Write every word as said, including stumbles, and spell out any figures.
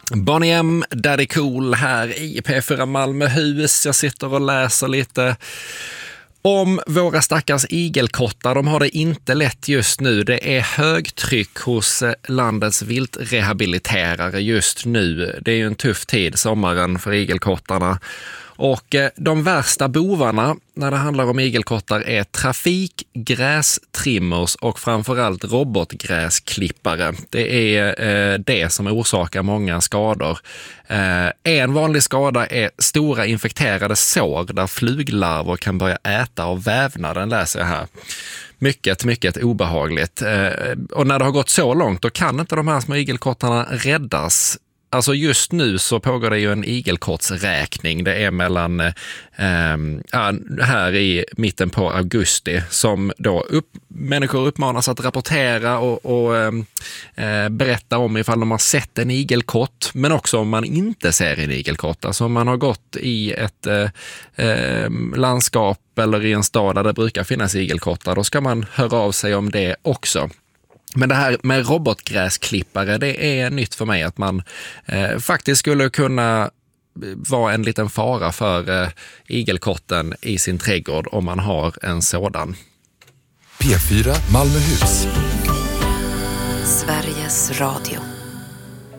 Bonnie M, Daddy Cool här i P fyra Malmöhus. Jag sitter och läser lite om våra stackars igelkottar. De har det inte lätt just nu. Det är högtryck hos landets viltrehabiliterare just nu. Det är ju en tuff tid, sommaren, för igelkottarna. Och de värsta bovarna när det handlar om igelkottar är trafik, grästrimmers och framförallt robotgräsklippare. Det är eh, det som orsakar många skador. Eh, en vanlig skada är stora infekterade sår där fluglarver kan börja äta av vävnaden, läser jag här. Mycket, mycket obehagligt. Eh, och när det har gått så långt då kan inte de här små igelkottarna räddas. Alltså just nu så pågår det ju en igelkottsräkning. Det är mellan eh, äh, här i mitten på augusti som då upp, människor uppmanas att rapportera och, och äh, berätta om ifall de har sett en igelkott, men också om man inte ser en igelkott. Alltså om man har gått i ett äh, landskap eller i en stad där det brukar finnas igelkottar, då ska man höra av sig om det också. Men det här med robotgräsklippare, det är nytt för mig, att man eh, faktiskt skulle kunna vara en liten fara för eh, igelkotten i sin trädgård om man har en sådan. P fyra Malmöhus. Sveriges Radio.